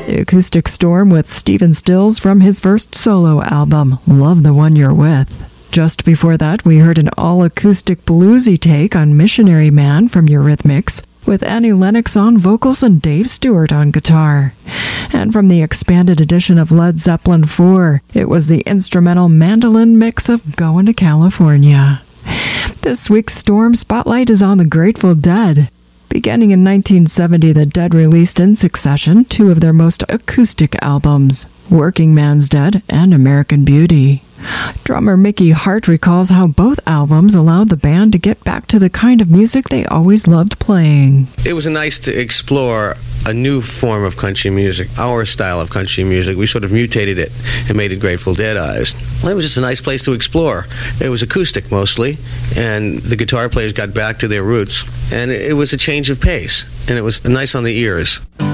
The acoustic storm with Stephen Stills from his first solo album, Love the One You're With. Just before that, we heard an all-acoustic bluesy take on Missionary Man from Eurythmics, with Annie Lennox on vocals and Dave Stewart on guitar. And from the expanded edition of Led Zeppelin IV, it was the instrumental mandolin mix of Goin' to California. This week's Storm Spotlight is on the Grateful Dead. Beginning in 1970, the Dead released in succession two of their most acoustic albums, Working Man's Dead and American Beauty. Drummer Mickey Hart recalls how both albums allowed the band to get back to the kind of music they always loved playing. It was nice to explore a new form of country music, our style of country music. We sort of mutated it and made it Grateful Deadized. It was just a nice place to explore. It was acoustic mostly, and the guitar players got back to their roots, and it was a change of pace, and it was nice on the ears.